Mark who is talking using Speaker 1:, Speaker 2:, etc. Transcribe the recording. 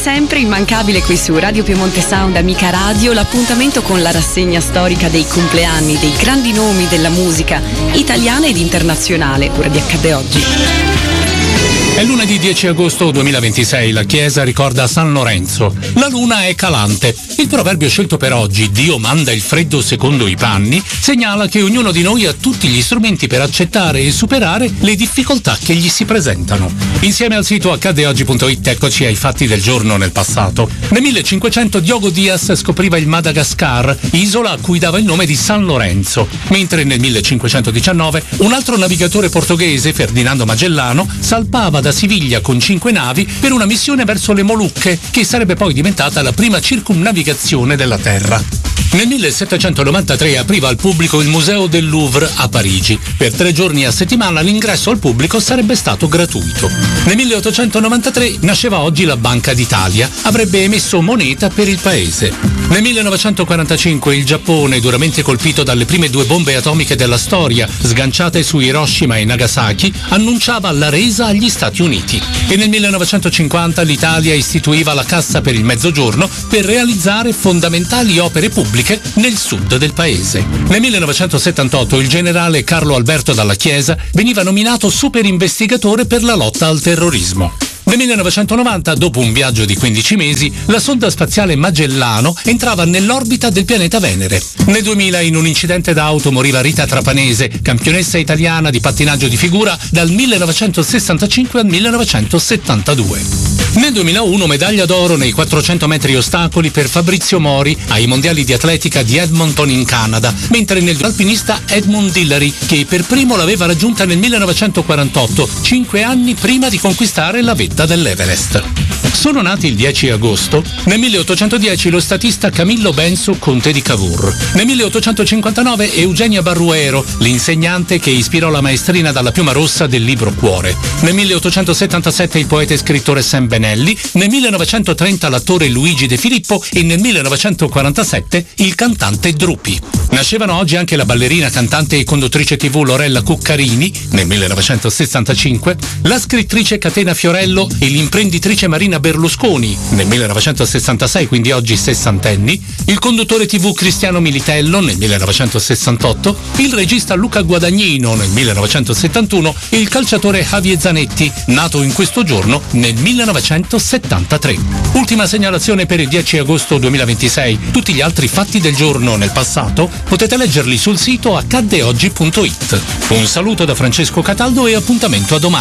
Speaker 1: sempre immancabile qui su Radio Piemonte Sound, Amica Radio, l'appuntamento con la rassegna storica dei compleanni dei grandi nomi della musica italiana ed internazionale, cura di Accadde Oggi.
Speaker 2: È lunedì 10 agosto 2026, la Chiesa ricorda San Lorenzo. La luna è calante. Il proverbio scelto per oggi, Dio manda il freddo secondo i panni, segnala che ognuno di noi ha tutti gli strumenti per accettare e superare le difficoltà che gli si presentano. Insieme al sito accaddeoggi.it eccoci ai fatti del giorno nel passato. Nel 1500 Diogo Dias scopriva il Madagascar, isola a cui dava il nome di San Lorenzo, mentre nel 1519 un altro navigatore portoghese, Ferdinando Magellano, salpava da Siviglia con 5 navi per una missione verso le Molucche, che sarebbe poi diventata la prima circumnavigazione della Terra. Nel 1793 apriva al pubblico il Museo del Louvre a Parigi. Per 3 giorni a settimana l'ingresso al pubblico sarebbe stato gratuito. Nel 1893 nasceva Oggi la Banca d'Italia, avrebbe emesso moneta per il paese. Nel 1945 il Giappone, duramente colpito dalle prime 2 bombe atomiche della storia, sganciate su Hiroshima e Nagasaki, annunciava la resa agli Stati Uniti. E nel 1950 l'Italia istituiva la Cassa per il Mezzogiorno per realizzare fondamentali opere pubbliche nel sud del paese. Nel 1978 il generale Carlo Alberto Dalla Chiesa veniva nominato superinvestigatore per la lotta al terrorismo. Nel 1990, dopo un viaggio di 15 mesi, la sonda spaziale Magellano entrava nell'orbita del pianeta Venere. Nel 2000, in un incidente d'auto, moriva Rita Trapanese, campionessa italiana di pattinaggio di figura dal 1965 al 1972. Nel 2001 medaglia d'oro nei 400 metri ostacoli per Fabrizio Mori ai mondiali di atletica di Edmonton in Canada, mentre nell'alpinista Edmund Hillary, che per primo l'aveva raggiunta nel 1948, 5 anni prima di conquistare la vetta dell'Everest. Sono nati il 10 agosto. Nel 1810 lo statista Camillo Benso, conte di Cavour. Nel 1859 Eugenia Barruero, l'insegnante che ispirò la maestrina dalla piuma rossa del libro Cuore. Nel 1877 il poeta e scrittore Sam Benelli, nel 1930 l'attore Luigi De Filippo e nel 1947 il cantante Drupi. Nascevano oggi anche la ballerina, cantante e conduttrice TV Lorella Cuccarini, nel 1965, la scrittrice Catena Fiorello e l'imprenditrice Marina Berlusconi, nel 1966, quindi oggi sessantenni, il conduttore TV Cristiano Militello, nel 1968, il regista Luca Guadagnino, nel 1971 e il calciatore Javier Zanetti, nato in questo giorno nel 1973. Ultima segnalazione per il 10 agosto 2026. Tutti gli altri fatti del giorno nel passato potete leggerli sul sito accaddeoggi.it. Un saluto da Francesco Cataldo e appuntamento a domani.